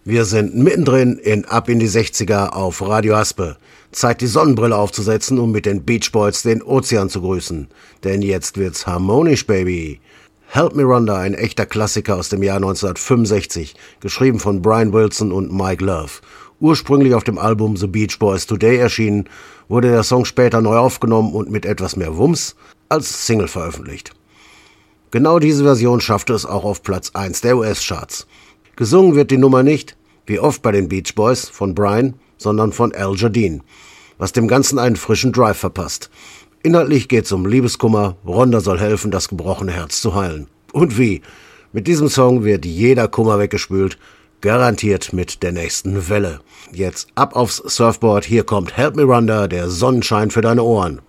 Wir sind mittendrin in Ab in die 60er auf Radio Aspe. Zeit, die Sonnenbrille aufzusetzen und mit den Beach Boys den Ozean zu grüßen. Denn jetzt wird's harmonisch, Baby. Help Me Rhonda, ein echter Klassiker aus dem Jahr 1965, geschrieben von Brian Wilson und Mike Love. Ursprünglich auf dem Album The Beach Boys Today erschienen, wurde der Song später neu aufgenommen und mit etwas mehr Wumms als Single veröffentlicht. Genau diese Version schaffte es auch auf Platz 1 der US-Charts. Gesungen wird die Nummer nicht, wie oft bei den Beach Boys, von Brian, sondern von Al Jardine, was dem Ganzen einen frischen Drive verpasst. Inhaltlich geht's um Liebeskummer, Rhonda soll helfen, das gebrochene Herz zu heilen. Und wie? Mit diesem Song wird jeder Kummer weggespült, garantiert mit der nächsten Welle. Jetzt ab aufs Surfboard, hier kommt Help Me Rhonda, der Sonnenschein für deine Ohren.